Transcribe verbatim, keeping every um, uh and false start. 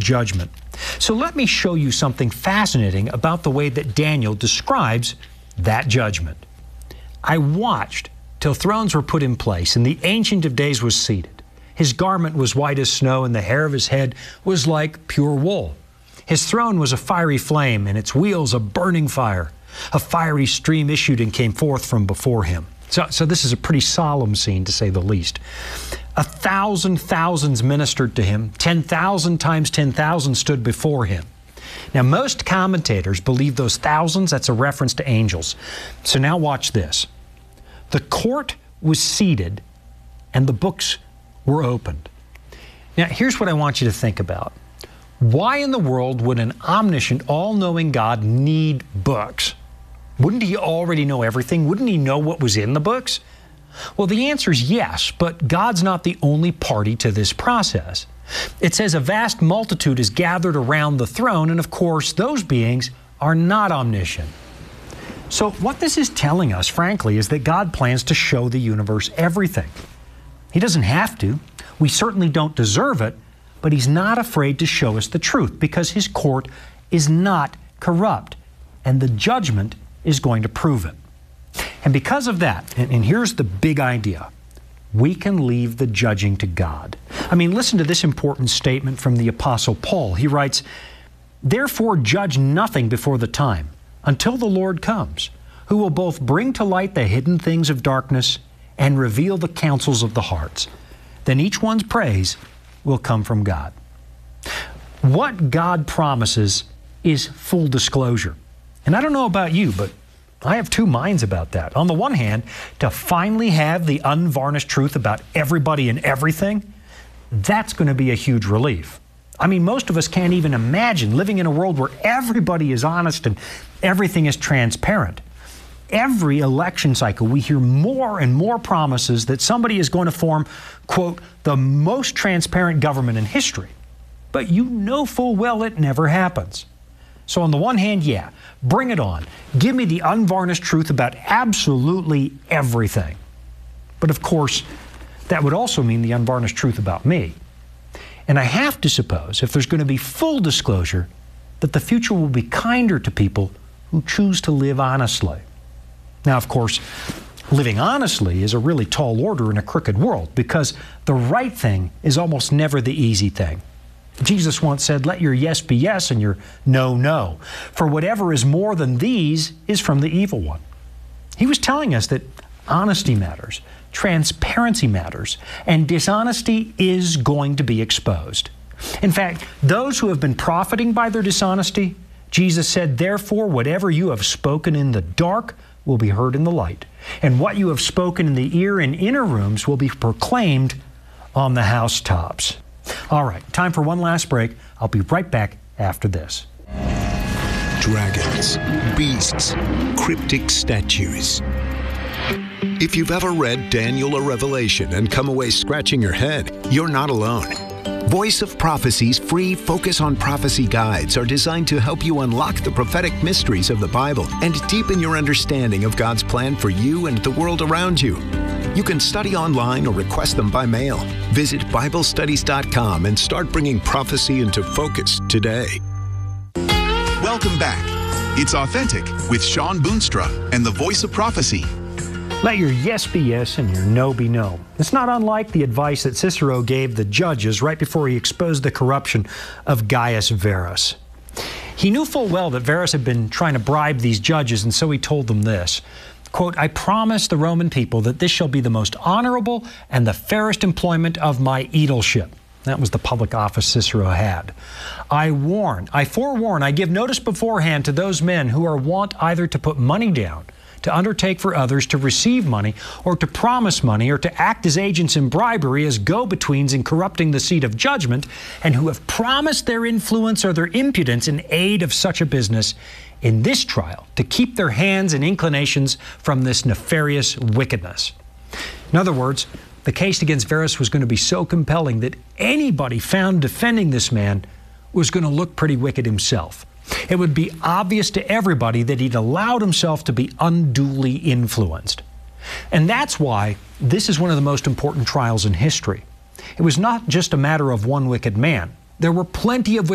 judgment. So let me show you something fascinating about the way that Daniel describes that judgment. I watched till thrones were put in place, and the Ancient of Days was seated. His garment was white as snow, and the hair of his head was like pure wool. His throne was a fiery flame, and its wheels a burning fire. A fiery stream issued and came forth from before him. So, so this is a pretty solemn scene, to say the least. A thousand thousands ministered to him. Ten thousand times ten thousand stood before him. Now, most commentators believe those thousands, that's a reference to angels. So now watch this. The court was seated, and the books were opened. Now, here's what I want you to think about. Why in the world would an omniscient, all-knowing God need books? Wouldn't he already know everything? Wouldn't he know what was in the books? Well, the answer is yes, but God's not the only party to this process. It says a vast multitude is gathered around the throne, and of course, those beings are not omniscient. So what this is telling us, frankly, is that God plans to show the universe everything. He doesn't have to. We certainly don't deserve it, but He's not afraid to show us the truth because His court is not corrupt, and the judgment is going to prove it. And because of that, and, and here's the big idea, we can leave the judging to God. I mean, listen to this important statement from the Apostle Paul. He writes, "Therefore judge nothing before the time, until the Lord comes, who will both bring to light the hidden things of darkness and reveal the counsels of the hearts. Then each one's praise will come from God." What God promises is full disclosure. And I don't know about you, but I have two minds about that. On the one hand, to finally have the unvarnished truth about everybody and everything, that's going to be a huge relief. I mean, most of us can't even imagine living in a world where everybody is honest and everything is transparent. Every election cycle, we hear more and more promises that somebody is going to form, quote, the most transparent government in history. But you know full well it never happens. So on the one hand, yeah, bring it on. Give me the unvarnished truth about absolutely everything. But of course, that would also mean the unvarnished truth about me. And I have to suppose, if there's going to be full disclosure, that the future will be kinder to people who choose to live honestly. Now, of course, living honestly is a really tall order in a crooked world because the right thing is almost never the easy thing. Jesus once said, "Let your yes be yes and your no, no. For whatever is more than these is from the evil one." He was telling us that honesty matters, transparency matters, and dishonesty is going to be exposed. In fact, those who have been profiting by their dishonesty, Jesus said, "Therefore, whatever you have spoken in the dark will be heard in the light, and what you have spoken in the ear in inner rooms will be proclaimed on the housetops." All right, time for one last break. I'll be right back after this. Dragons, beasts, cryptic statues. If you've ever read Daniel or Revelation and come away scratching your head, you're not alone. Voice of Prophecy's free Focus on Prophecy guides are designed to help you unlock the prophetic mysteries of the Bible and deepen your understanding of God's plan for you and the world around you. You can study online or request them by mail. Visit Bible Studies dot com and start bringing prophecy into focus today. Welcome back. It's Authentic with Shawn Boonstra and the Voice of Prophecy. Let your yes be yes and your no be no. It's not unlike the advice that Cicero gave the judges right before he exposed the corruption of Gaius Verus. He knew full well that Verus had been trying to bribe these judges, and so he told them this, quote, "I promise the Roman people that this shall be the most honorable and the fairest employment of my aedileship." That was the public office Cicero had. "I warn, I forewarn, I give notice beforehand to those men who are wont either to put money down, to undertake for others, to receive money, or to promise money, or to act as agents in bribery, as go-betweens in corrupting the seat of judgment, and who have promised their influence or their impudence in aid of such a business in this trial, to keep their hands and inclinations from this nefarious wickedness." In other words, the case against Verus was going to be so compelling that anybody found defending this man was going to look pretty wicked himself. It would be obvious to everybody that he'd allowed himself to be unduly influenced. And that's why this is one of the most important trials in history. It was not just a matter of one wicked man. There were plenty of